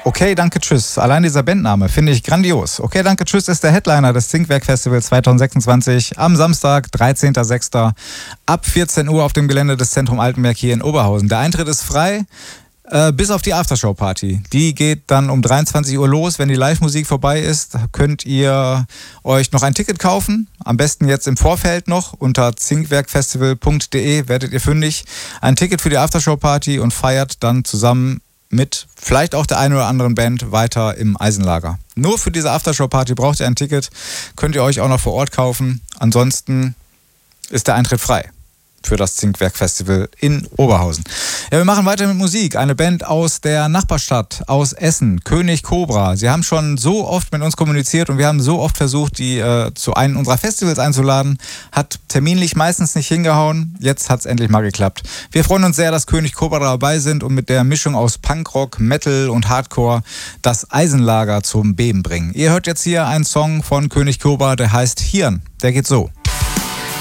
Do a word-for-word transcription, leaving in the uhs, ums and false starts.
Okay, danke, tschüss. Allein dieser Bandname finde ich grandios. Okay, danke, tschüss ist der Headliner des Zinkwerk Festivals zwanzig sechsundzwanzig am Samstag, dreizehnten sechsten ab vierzehn Uhr auf dem Gelände des Zentrum Altenberg hier in Oberhausen. Der Eintritt ist frei, äh, bis auf die Aftershow-Party. Die geht dann um dreiundzwanzig Uhr los. Wenn die Live-Musik vorbei ist, könnt ihr euch noch ein Ticket kaufen. Am besten jetzt im Vorfeld noch. Unter zinkwerkfestival punkt de werdet ihr fündig. Ein Ticket für die Aftershow-Party und feiert dann zusammen mit vielleicht auch der einen oder anderen Band weiter im Eisenlager. Nur für diese Aftershow-Party braucht ihr ein Ticket, könnt ihr euch auch noch vor Ort kaufen. Ansonsten ist der Eintritt frei für das Zinkwerk Festival in Oberhausen. Ja, wir machen weiter mit Musik. Eine Band aus der Nachbarstadt, aus Essen, König Cobra. Sie haben schon so oft mit uns kommuniziert und wir haben so oft versucht, die äh, zu einem unserer Festivals einzuladen. Hat terminlich meistens nicht hingehauen. Jetzt hat es endlich mal geklappt. Wir freuen uns sehr, dass König Cobra dabei sind und mit der Mischung aus Punkrock, Metal und Hardcore das Eisenlager zum Beben bringen. Ihr hört jetzt hier einen Song von König Cobra, der heißt Hirn. Der geht so.